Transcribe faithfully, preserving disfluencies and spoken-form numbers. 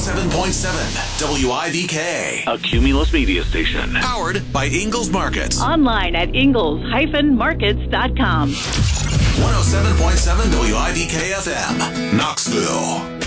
seven point seven W I V K. A Cumulus media station. Powered by Ingalls Markets. Online at ingalls dash markets dot com. one oh seven point seven W I V K F M, Knoxville.